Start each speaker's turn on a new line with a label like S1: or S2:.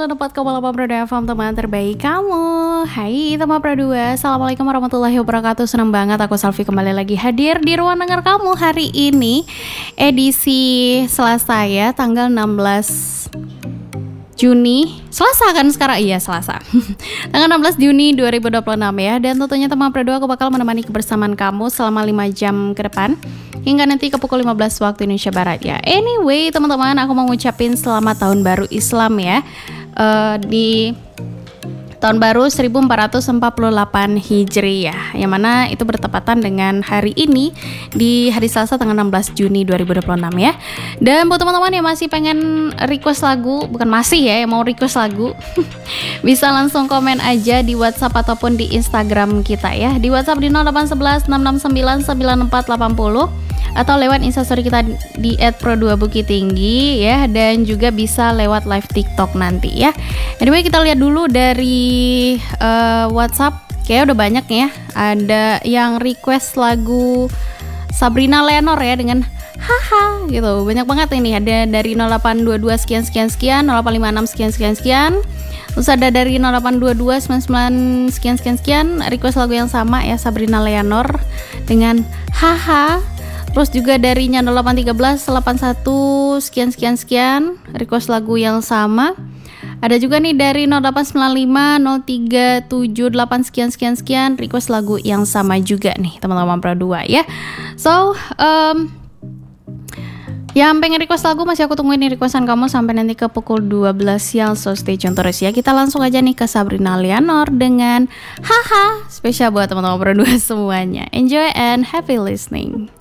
S1: 94,8 Pro FM, teman terbaik kamu. Hai teman Pro 2, Assalamualaikum warahmatullahi wabarakatuh. Senang banget aku Selfie kembali lagi hadir di ruang dengar kamu hari ini. Edisi Selasa ya, tanggal 16 Juni, Selasa kan sekarang? Iya Selasa tanggal 16 Juni 2026 ya. Dan tentunya teman Pro 2, aku bakal menemani kebersamaan kamu selama 5 jam ke depan, hingga nanti ke pukul 15 waktu Indonesia Barat ya. Anyway teman-teman, aku mau ngucapin selamat tahun baru Islam ya, di tahun baru 1448 Hijriah, yang mana itu bertepatan dengan hari ini di hari Selasa tanggal 16 Juni 2026 ya. Dan buat teman-teman yang masih pengen request lagu, bukan masih ya, yang mau request lagu bisa langsung komen aja di WhatsApp ataupun di Instagram kita ya. Di WhatsApp di 0811 669 9480 atau lewat instastory kita di @pro2bukittinggi ya, dan juga bisa lewat live TikTok nanti ya. Anyway, kita lihat dulu dari WhatsApp, kayak udah banyak ya. Ada yang request lagu Sabrina Leonor ya dengan haha gitu. Banyak banget ini, ada dari 0822 sekian sekian sekian, 0856 sekian sekian sekian. Terus ada dari 0822 99 sekian sekian sekian, request lagu yang sama ya, Sabrina Leonor dengan haha. Terus juga darinya 0813 81 sekian sekian sekian, request lagu yang sama. Ada juga nih dari 0895 0378 sekian sekian sekian, request lagu yang sama juga nih teman-teman Pro 2 ya. So yang pengen request lagu masih aku tungguin nih requestan kamu sampai nanti ke pukul 12 siang. So stay tune terus ya. Kita langsung aja nih ke Sabrina Leonor dengan haha, spesial buat teman-teman Pro 2 semuanya. Enjoy and happy listening.